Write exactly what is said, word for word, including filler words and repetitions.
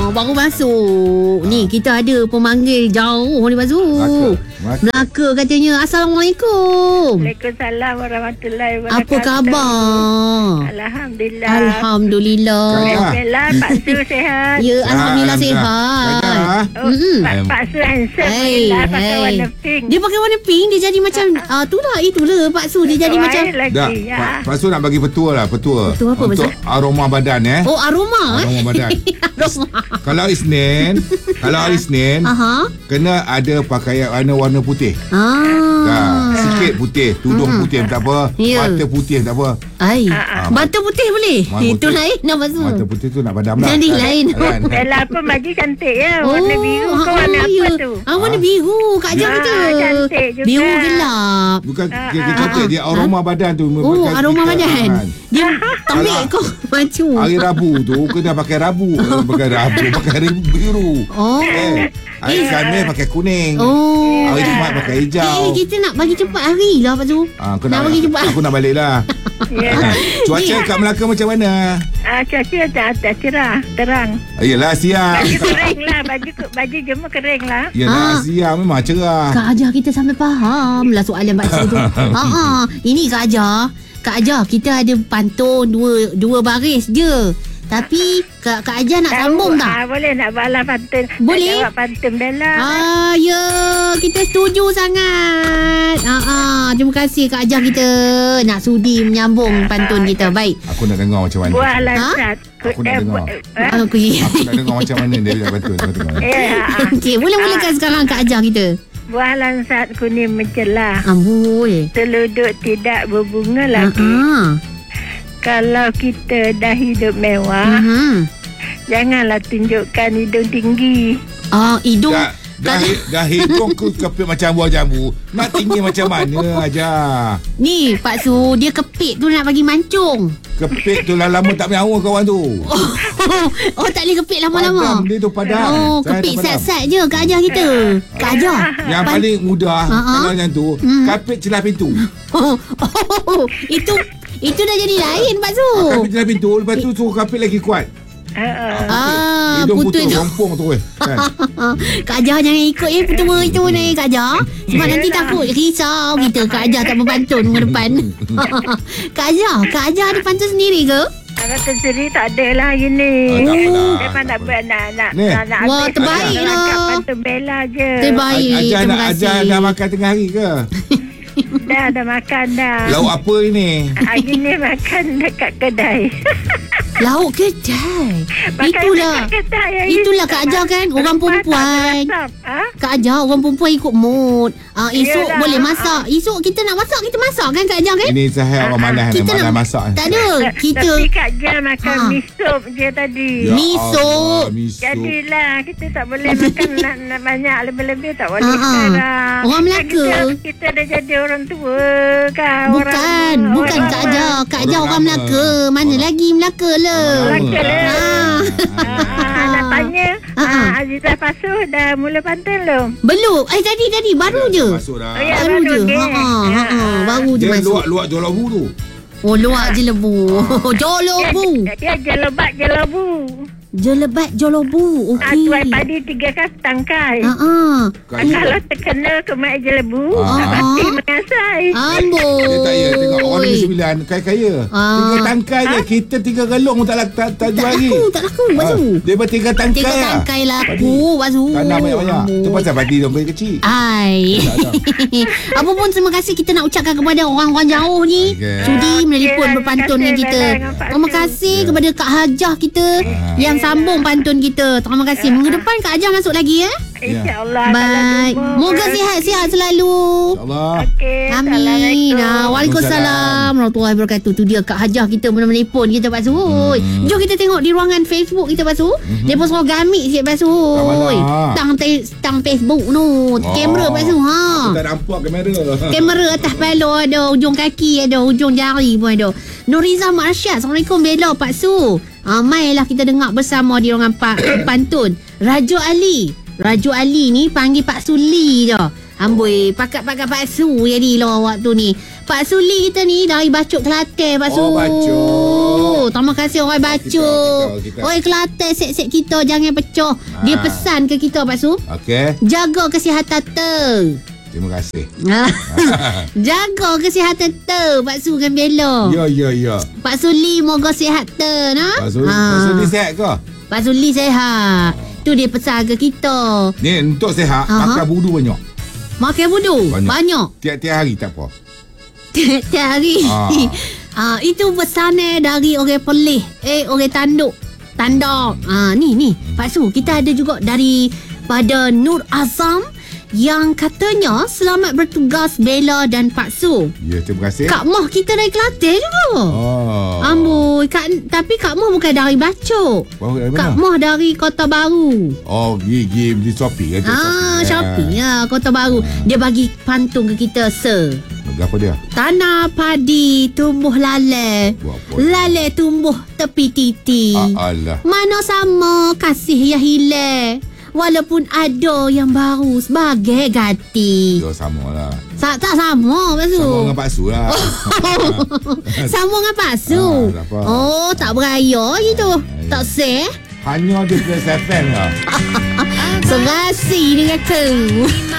baru masuk. Ni kita ada pemanggil jauh ni Pak Su. Melaka. Melaka katanya. Assalamualaikum. Waalaikumsalam warahmatullahi wabarakatuh. Apa khabar? Alhamdulillah. Alhamdulillah. Alhamdulillah. Pak Su sihat. Ya, Alhamdulillah sihat. Oh, mm-hmm. Pak, Pak Su handsome. Hey, Alhamdulillah. Pakai hey. warna pink. Dia pakai warna pink. Dia jadi macam ah, tu lah. Itulah Pak Su. Dia jadi Wai macam lagi, Dah, ya. Pak, Pak Su nak bagi petua lah, petua. Petua apa, untuk Pak Su? aroma badan eh. Oh, aroma eh. Aroma badan. Aroma. Kalau hari Isnin, kalau hari Isnin, Aha. kena ada pakaian warna-warna putih. Ah. Dah, sikit putih, tudung Mm-mm. putih tak apa, Ya. mata putih tak apa. Ai. Ah, ah. Mata putih boleh? Mata Itu putih. lain nak Pak Su. Mata putih tu nak padam lah. Jadi lain. Kan? Bella pun baju cantik ya. Warna biru ke warna apa ya. tu? Ah, warna biru. Kak Jam Ah, kita. cantik juga. Biru gelap. Bukan Ah, kita ah, kata ah. dia aroma badan tu. Oh, Pakai aroma stiker, badan. kan. Dia tampil Kalau- kau macam. Hari Rabu tu kena pakai Rabu, eh, pakai Rabu, pakai biru. Oh. Eh, hari Khamis pakai kuning. Oh. Hari Jumaat pakai hijau. Eh, kita nak bagi cepat hari lah Pak Su. Ah, aku nak nak, bagi cepat. aku nak balik lah. Ya. Cuaca Ni- kat Melaka macam mana? Ah, cuaca tak tak cerah, terang. Yelah siang. Baju kering lah, baju baju jemur kering lah. Yelah Ah. siang memang cerah. Kak Ajar kita sampai faham lah soalan Pak Su tu. Ha ini Kak Ajar. Kak Ajar kita ada pantun dua dua baris je. Tapi Kak Kak Ajar nak sambung tak? Ah, boleh nak balas pantun. Boleh? Nak jawab pantun Bella. Ah, ya, kita setuju sangat. Ah, ah, terima kasih Kak Ajar kita nak sudi menyambung pantun kita. Baik. Aku nak dengar macam mana. Buah Ha? lansat. Aku nak dengar. eh, Ah, Aku Aku nak dengar macam mana dia nak bantu. Aku tengok. Eh, ah, okey, boleh-bolehkan sekarang Kak Ajar kita. buah lansat kuning mencelah. Amboi. Seluduk tidak berbunga Ah, lagi. ah. Kalau kita dah hidup mewah, Mhm. janganlah tunjukkan hidung tinggi. Ah, hidung. Dah, dah, dah hidung ku kepit macam buah jambu. Nak tinggi macam mana aja. Ni Pak Su, dia kepit tu nak bagi mancung. Kepit tu lah lama tak menyawa kawan tu. Oh, oh tak boleh kepit lama-lama. Padam dia tu padam. Oh, Saya kepit dah padam. sat-sat je Kak Ajar kita. Kak Ajar. Yang pan- paling mudah Ha, ha. kalau yang tu, Hmm. kapit celah pintu. Oh, oh, oh, itu itu dah jadi lain Pak Su. Kapit celah pintu, lepas tu suruh kapit lagi kuat. Uh, uh. Ah, Hidung putus putus, tu. rompong tu eh. Kan? Kak Ajar jangan ikut ya pertama itu ni Kak Ajar. Sebab nanti Yelah. takut risau kita Kak Ajar tak berpantun minggu depan. Kak Ajar, Kak Ajar ada pantun sendiri ke? Pantun sendiri tak ada lah hari ni. Ah, tak apalah. Memang nak buat nak nak Ni. nak, nak Wah, habis terbaik nak lah. angkat pantun Bella je. Terbaik. Ajar terima nak ajar kasih. dah makan tengah hari ke? Dah dah makan dah. Lauk apa ini? Hari ni makan dekat kedai. Lauk kedai. Makan Itulah. dekat kedai hari Itulah ni. Kak Ajar kan orang Perempuan tak perempuan. berasap, ha? Kak Ajar orang perempuan ikut mood. Ah, esok Yelah. boleh masak. Esok kita nak masak, kita masak kan Kak Ajar kan? Ini saya orang malas ni, Kita malas nak masak. Tak ada. Kita Tapi Kak Jan makan Ha. mi sup je tadi. Ya Mi sup. Allah, mi sup. Jadilah kita tak boleh makan nak, nak banyak lebih-lebih tak boleh Ha, ha. sekarang. Orang Kan Melaka. Kita, kita dah jadi orang tua kan. bukan, orang, bukan orang Kak lama. Ajar. Kak Ajar Orang orang lama. Melaka. Mana Orang- lagi Melaka lah. Melaka lah. Ah. Ah, nak tanya Ha, ha. ah, Azizah Pasuh dah mula pantun belum? Belum. Eh tadi tadi baru je. Masuk dah. Oh, ya. Baru baru je. je. Ha ha ha, ha. Baru je Dia masuk. luak-luak jolobu tu. Oh luak je lebu. Jolobu. Dia, dia jelebat jelebu. Jelebat jolobu. Ah, Okey. tuai padi tiga kas tangkai. Ha ah. Ah, kalau terkena ke mak jelebu, Ah. tak pasti mengasai. Amboi. Dia tak ya tengok orang Negeri Sembilan kaya-kaya. Ah. Tiga tangkai je. Kita tiga gelung tak tak, tak, tak jual Tak lagi. laku, tak laku. Basu. Ah, dia bertiga tangkai. Tiga lah. tangkai laku. Basu. Tanam banyak-banyak. Tu pasal padi dia beri kecil. Ai. Tak, Apa pun terima kasih kita nak ucapkan kepada orang-orang jauh ni. Okey. Sudi menelpon Okey, berpantun terima dengan kasih, kita. Bella dengan Pak Terima Su. kasih kepada Kak Hajah kita yang sambung pantun kita. Terima kasih. Minggu depan Kak Hajah masuk lagi ya. InsyaAllah. Baik. Moga sihat-sihat selalu. InsyaAllah. Okey. Amin. Assalamualaikum. Ah, Waalaikumsalam warahmatullahi wabarakatuh. Tu dia Kak Hajah kita benar menelpon kita Pak Su. Hmm. Jom kita tengok di ruangan Facebook kita Pak Su. Hmm. Dia pun suruh gamik sikit Pak Su. mana? Tang te- tang Facebook tu. Kamera Pak Su. Ha. Aku tak nampak kamera. Kamera atas kepala ada, ujung kaki ada, ujung jari pun ada. Nuriza Mak Arsyad. Assalamualaikum Bella Pak Su. Ah, mailah kita dengar bersama di ruangan Pak pantun. Raja Ali. Raja Ali ni panggil Pak Suli je. Amboi, pakat-pakat Pak Su jadi lah waktu ni. Pak Suli kita ni dari Bacok Kelantan Pak Su. Oh, Bacok. Terima kasih orang Bacuk. Kita, kita, kita. Orang Kelantan set-set kita jangan pecah. Dia Ah. pesan ke kita Pak Su. Okey. Jaga kesihatan tu. Terima kasih. Jaga kesihatan tu Pak Su dengan Bella. Ya, ya, ya. Pak Suli moga sihat tu nah. Pak Suli, Pak Suli sihat ke? Pak Suli sihat. Tu dia pesan ke kita. Ni untuk sihat, Aha. makan budu banyak. Makan budu Banyak. banyak. Tiap-tiap hari tak apa. Tiap hari. Ah. Ah, itu pesanan dari orang Perlis. Eh, orang Tanduk. Tanduk. Ah, ni, ni. Pak Su, kita ada juga dari pada Nur Azam yang katanya selamat bertugas Bella dan Pak Su. Ya, terima kasih. Kak Moh kita dari Kelantan juga. Oh. Amboi, Kak, tapi Kak Moh bukan dari Bacuk. Baru dari Kak mana? Moh dari Kota Baru. Oh, gigi di Shopee kan? Ah, shopping ya, Kota Baru. Dia bagi pantun ke kita, sir. Apa dia? Tanah padi tumbuh lale. Buat apa? Lale tumbuh tepi titi. Ah, alah. Mana sama kasih yang hilang. Walaupun ada yang baru sebagai ganti. Ya, sama lah. Sa- tak sama, Pak Su. Sama dengan Pak Su lah. Sama dengan Pak Su. Ah, tak apa. Oh, tak beraya gitu. Tak seh. Hanya di Plus F M lah. Serasi dengan tu.